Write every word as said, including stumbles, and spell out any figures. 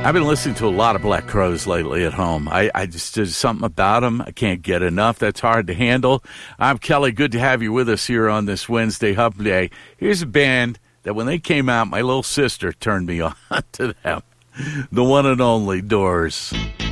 I've been listening to a lot of Black Crowes lately at home. I, I just, there's something about them. I can't get enough. That's hard to handle. I'm Kelly. Good to have you with us here on this Wednesday Hub Day. Here's a band that when they came out, my little sister turned me on to them. The one and only Doors.